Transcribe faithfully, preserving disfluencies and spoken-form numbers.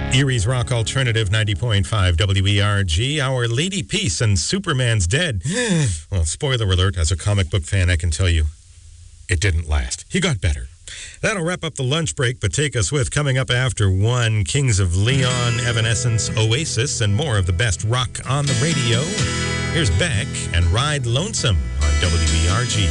Erie's Rock Alternative ninety point five W E R G. Our Lady Peace and Superman's dead. Well, spoiler alert, as a comic book fan, I can tell you, it didn't last. He got better. That'll wrap up the lunch break, but take us with, coming up after one, Kings of Leon, Evanescence, Oasis, and more of the best rock on the radio. Here's Beck and Ride Lonesome on W E R G.